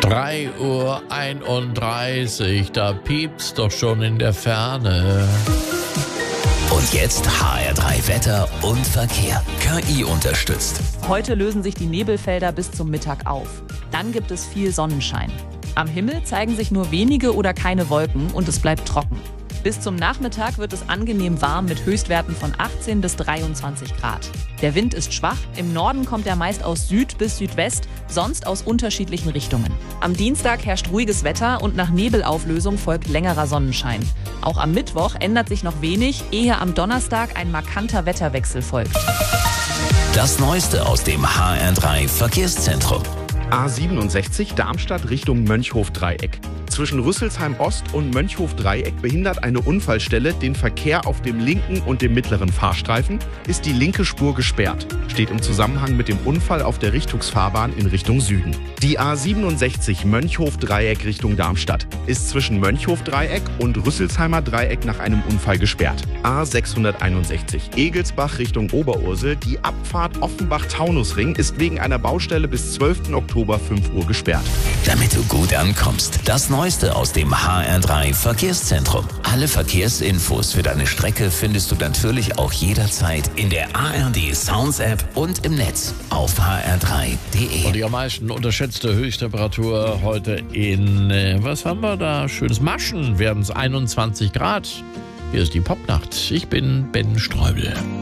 3:31 Uhr, da piept's doch schon in der Ferne. Und jetzt HR3 Wetter und Verkehr. KI unterstützt. Heute lösen sich die Nebelfelder bis zum Mittag auf. Dann gibt es viel Sonnenschein. Am Himmel zeigen sich nur wenige oder keine Wolken und es bleibt trocken. Bis zum Nachmittag wird es angenehm warm mit Höchstwerten von 18 bis 23 Grad. Der Wind ist schwach, im Norden kommt er meist aus Süd bis Südwest, sonst aus unterschiedlichen Richtungen. Am Dienstag herrscht ruhiges Wetter und nach Nebelauflösung folgt längerer Sonnenschein. Auch am Mittwoch ändert sich noch wenig, ehe am Donnerstag ein markanter Wetterwechsel folgt. Das Neueste aus dem HR3 Verkehrszentrum. A67 Darmstadt Richtung Mönchhof-Dreieck. Zwischen Rüsselsheim Ost und Mönchhof-Dreieck behindert eine Unfallstelle den Verkehr auf dem linken und dem mittleren Fahrstreifen, ist die linke Spur gesperrt. Steht im Zusammenhang mit dem Unfall auf der Richtungsfahrbahn in Richtung Süden. Die A67 Mönchhof-Dreieck Richtung Darmstadt ist zwischen Mönchhof-Dreieck und Rüsselsheimer Dreieck nach einem Unfall gesperrt. A661 Egelsbach Richtung Oberursel. Die Abfahrt Offenbach-Taunusring ist wegen einer Baustelle bis 12. Oktober 5 Uhr gesperrt. Damit du gut ankommst. Das Neueste aus dem HR3 Verkehrszentrum. Alle Verkehrsinfos für deine Strecke findest du natürlich auch jederzeit in der ARD Sounds App und im Netz auf hr3.de. Und die am meisten unterschätzte Höchsttemperatur heute in, was haben wir da? Schönes Maschen, werden es 21 Grad. Hier ist die Popnacht. Ich bin Ben Streubel.